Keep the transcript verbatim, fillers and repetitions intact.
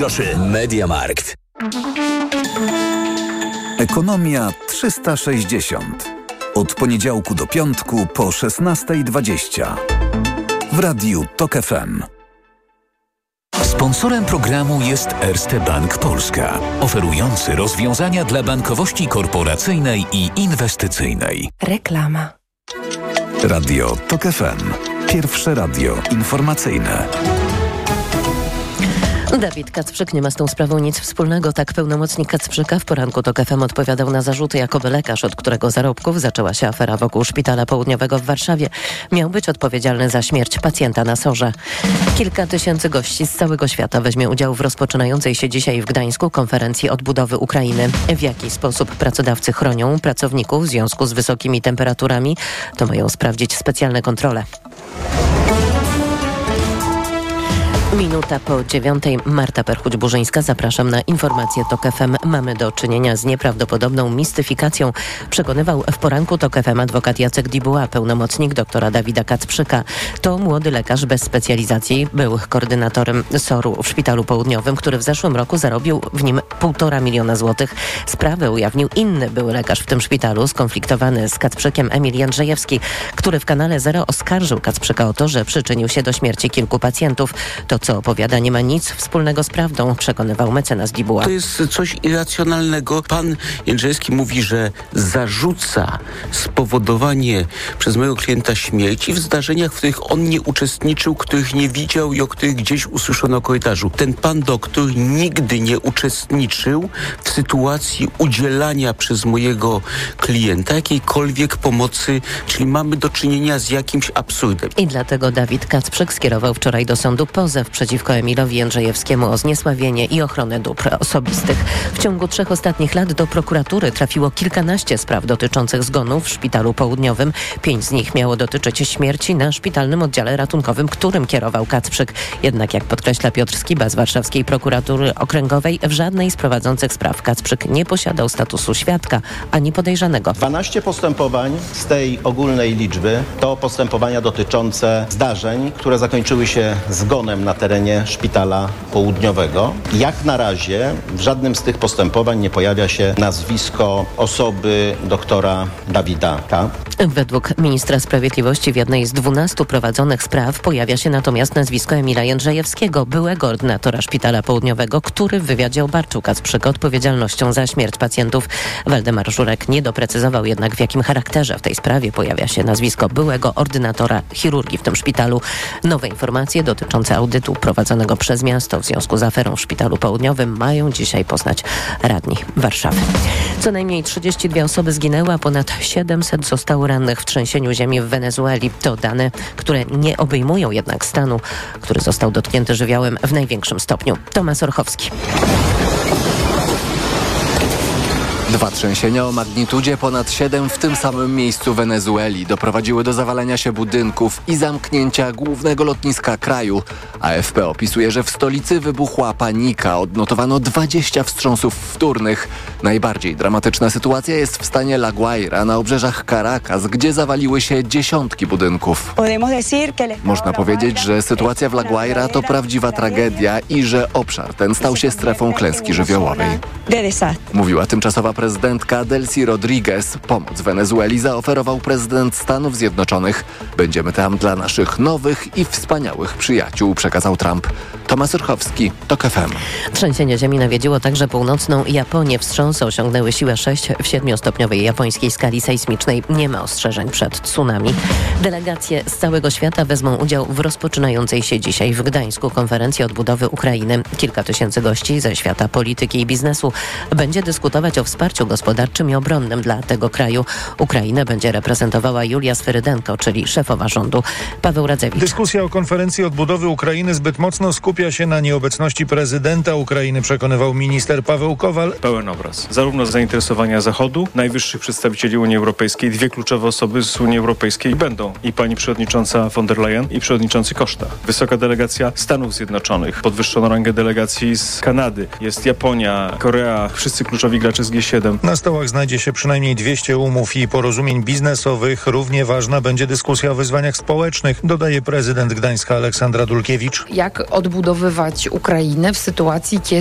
groszy. MediaMarkt. Ekonomia trzysta sześćdziesiąt. Od poniedziałku do piątku po szesnasta dwadzieścia. W radiu Tok F M. Sponsorem programu jest Erste Bank Polska, oferujący rozwiązania dla bankowości korporacyjnej i inwestycyjnej. Reklama. Radio Tok F M. Pierwsze radio informacyjne. Dawid Kacprzyk nie ma z tą sprawą nic wspólnego. Tak pełnomocnik Kacprzyka w poranku Tok F M odpowiadał na zarzuty, jakoby lekarz, od którego zarobków zaczęła się afera wokół Szpitala Południowego w Warszawie, miał być odpowiedzialny za śmierć pacjenta na Sorze. Kilka tysięcy gości z całego świata weźmie udział w rozpoczynającej się dzisiaj w Gdańsku konferencji odbudowy Ukrainy. W jaki sposób pracodawcy chronią pracowników w związku z wysokimi temperaturami, to mają sprawdzić specjalne kontrole. Minuta po dziewiątej. Marta Perchuć-Burzyńska. Zapraszam na informację Tok F M. Mamy do czynienia z nieprawdopodobną mistyfikacją. Przekonywał w poranku Tok F M adwokat Jacek Dibuła, pełnomocnik doktora Dawida Kacprzyka. To młody lekarz bez specjalizacji. Był koordynatorem soru w Szpitalu Południowym, który w zeszłym roku zarobił w nim półtora miliona złotych. Sprawę ujawnił inny były lekarz w tym szpitalu, skonfliktowany z Kacprzykiem Emil Jędrzejewski, który w kanale Zero oskarżył Kacprzyka o to, że przyczynił się do śmierci kilku pacjentów. To, co opowiada, nie ma nic wspólnego z prawdą, przekonywał mecenas Dibuła. To jest coś irracjonalnego. Pan Jędrzejewski mówi, że zarzuca spowodowanie przez mojego klienta śmierci w zdarzeniach, w których on nie uczestniczył, których nie widział i o których gdzieś usłyszono na korytarzu. Ten pan doktor nigdy nie uczestniczył w sytuacji udzielania przez mojego klienta jakiejkolwiek pomocy, czyli mamy do czynienia z jakimś absurdem. I dlatego Dawid Kacprzyk skierował wczoraj do sądu pozew przeciwko Emilowi Jędrzejewskiemu o zniesławienie i ochronę dóbr osobistych. W ciągu trzech ostatnich lat do prokuratury trafiło kilkanaście spraw dotyczących zgonów w Szpitalu Południowym. Pięć z nich miało dotyczyć śmierci na szpitalnym oddziale ratunkowym, którym kierował Kacprzyk. Jednak, jak podkreśla Piotr Skiba z Warszawskiej Prokuratury Okręgowej, w żadnej z prowadzących spraw Kacprzyk nie posiadał statusu świadka ani podejrzanego. dwanaście postępowań z tej ogólnej liczby to postępowania dotyczące zdarzeń, które zakończyły się zgonem na terenie Szpitala Południowego. Jak na razie w żadnym z tych postępowań nie pojawia się nazwisko osoby doktora Dawida K. Według ministra sprawiedliwości w jednej z dwunastu prowadzonych spraw pojawia się natomiast nazwisko Emila Jędrzejewskiego, byłego ordynatora Szpitala Południowego, który w wywiadzie obarczył Kacprzyka odpowiedzialnością za śmierć pacjentów. Waldemar Żurek nie doprecyzował jednak, w jakim charakterze w tej sprawie pojawia się nazwisko byłego ordynatora chirurgii w tym szpitalu. Nowe informacje dotyczące audytu prowadzonego przez miasto w związku z aferą w Szpitalu Południowym mają dzisiaj poznać radni Warszawy. Co najmniej trzydzieści dwie osoby zginęły, a ponad siedemset zostało rannych w trzęsieniu ziemi w Wenezueli. To dane, które nie obejmują jednak stanu, który został dotknięty żywiołem w największym stopniu. Tomasz Orchowski. Dwa trzęsienia o magnitudzie ponad siedem w tym samym miejscu Wenezueli doprowadziły do zawalenia się budynków i zamknięcia głównego lotniska kraju. A F P opisuje, że w stolicy wybuchła panika. Odnotowano dwadzieścia wstrząsów wtórnych. Najbardziej dramatyczna sytuacja jest w stanie La Guaira na obrzeżach Caracas, gdzie zawaliły się dziesiątki budynków. Można powiedzieć, że sytuacja w La Guaira to prawdziwa tragedia i że obszar ten stał się strefą klęski żywiołowej. Mówiła tymczasowa prezydentka Delcy Rodriguez. Pomoc Wenezueli zaoferował prezydent Stanów Zjednoczonych. Będziemy tam dla naszych nowych i wspaniałych przyjaciół, przekazał Trump. Tomasz Orchowski, Tok F M. Trzęsienie ziemi nawiedziło także północną Japonię. Wstrząsy osiągnęły siłę sześć w siedmiostopniowej japońskiej skali sejsmicznej. Nie ma ostrzeżeń przed tsunami. Delegacje z całego świata wezmą udział w rozpoczynającej się dzisiaj w Gdańsku konferencji odbudowy Ukrainy. Kilka tysięcy gości ze świata polityki i biznesu będzie dyskutować o wsparciu gospodarczym i obronnym dla tego kraju. Ukrainę będzie reprezentowała Julia Sferydenko, czyli szefowa rządu. Paweł Radzewicz. Dyskusja o konferencji odbudowy Ukrainy zbyt mocno skupia się na nieobecności prezydenta Ukrainy, przekonywał minister Paweł Kowal. Pełen obraz. Zarówno zainteresowania Zachodu, najwyższych przedstawicieli Unii Europejskiej, dwie kluczowe osoby z Unii Europejskiej będą i pani przewodnicząca von der Leyen i przewodniczący Costa. Wysoka delegacja Stanów Zjednoczonych, podwyższono rangę delegacji z Kanady. Jest Japonia, Korea, wszyscy kluczowi gracze z G siedem. siedem. Na stołach znajdzie się przynajmniej dwieście umów i porozumień biznesowych. Równie ważna będzie dyskusja o wyzwaniach społecznych, dodaje prezydent Gdańska Aleksandra Dulkiewicz. Jak odbudowywać Ukrainę w sytuacji, kiedy